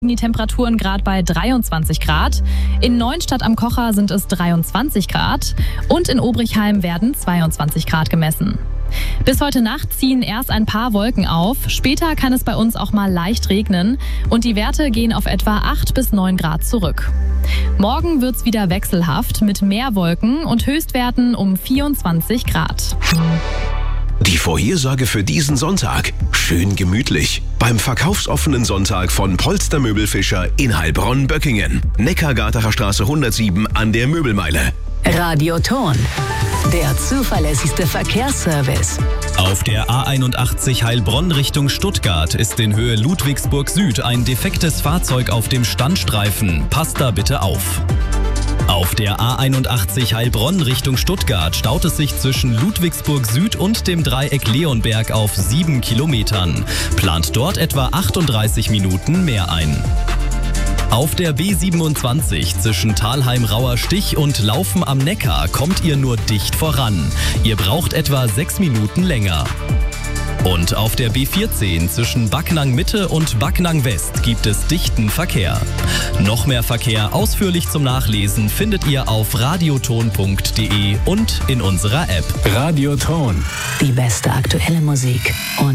Die Temperaturen gerade bei 23 Grad. In Neuenstadt am Kocher sind es 23 Grad und in Obrichheim werden 22 Grad gemessen. Bis heute Nacht ziehen erst ein paar Wolken auf. Später kann es bei uns auch mal leicht regnen und die Werte gehen auf etwa 8 bis 9 Grad zurück. Morgen wird's wieder wechselhaft mit mehr Wolken und Höchstwerten um 24 Grad. Die Vorhersage für diesen Sonntag. Schön gemütlich. Beim verkaufsoffenen Sonntag von Polster Möbelfischer in Heilbronn-Böckingen. Neckargartener Straße 107 an der Möbelmeile. Radioton, der zuverlässigste Verkehrsservice. Auf der A81 Heilbronn Richtung Stuttgart ist in Höhe Ludwigsburg Süd ein defektes Fahrzeug auf dem Standstreifen. Passt da bitte auf. Auf der A81 Heilbronn Richtung Stuttgart staut es sich zwischen Ludwigsburg Süd und dem Dreieck Leonberg auf 7 Kilometern. Plant dort etwa 38 Minuten mehr ein. Auf der B27 zwischen Thalheim-Rauer Stich und Laufen am Neckar kommt ihr nur dicht voran. Ihr braucht etwa 6 Minuten länger. Und auf der B14 zwischen Backnang Mitte und Backnang West gibt es dichten Verkehr. Noch mehr Verkehr ausführlich zum Nachlesen findet ihr auf radioton.de und in unserer App. Radioton. Die beste aktuelle Musik und